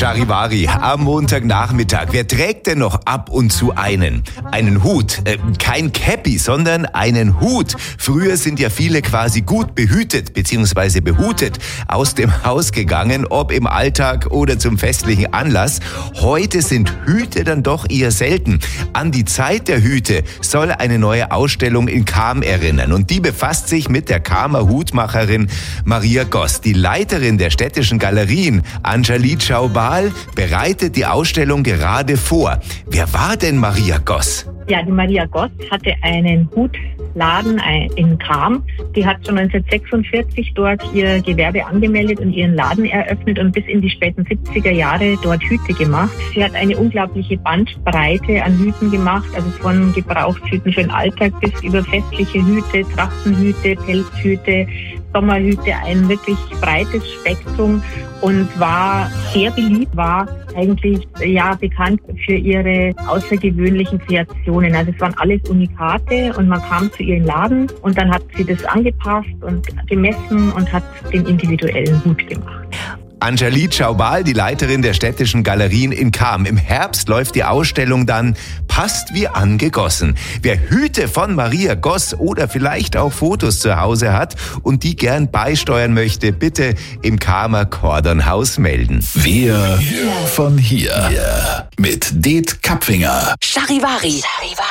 Charivari, am Montagnachmittag. Wer trägt denn noch ab und zu einen Hut? Kein Käppi, sondern einen Hut. Früher sind ja viele quasi gut behütet bzw. behutet aus dem Haus gegangen, ob im Alltag oder zum festlichen Anlass. Heute sind Hüte dann doch eher selten. An die Zeit der Hüte soll eine neue Ausstellung in Cham erinnern. Und die befasst sich mit der Chamer Hutmacherin Maria Goss. Die Leiterin der städtischen Galerien, Anjali Chaubal, bereitet die Ausstellung gerade vor. Wer war denn Maria Goss? Ja, die Maria Goss hatte einen Hutladen in Cham. Die hat schon 1946 dort ihr Gewerbe angemeldet und ihren Laden eröffnet und bis in die späten 70er Jahre dort Hüte gemacht. Sie hat eine unglaubliche Bandbreite an Hüten gemacht, also von Gebrauchshüten für den Alltag bis über festliche Hüte, Trachtenhüte, Pelzhüte, Sommerhüte, ein wirklich breites Spektrum und war sehr beliebt, war eigentlich bekannt für ihre außergewöhnlichen Kreationen. Also es waren alles Unikate und man kam zu ihrem Laden und dann hat sie das angepasst und gemessen und hat den individuellen Hut gemacht. Anjali Chaubal, die Leiterin der städtischen Galerien in Cham. Im Herbst läuft die Ausstellung dann Passt wie angegossen. Wer Hüte von Maria Goss oder vielleicht auch Fotos zu Hause hat und die gern beisteuern möchte, bitte im Chamer Cordonhaus melden. Wir von hier. Mit Det Kapfinger. Charivari.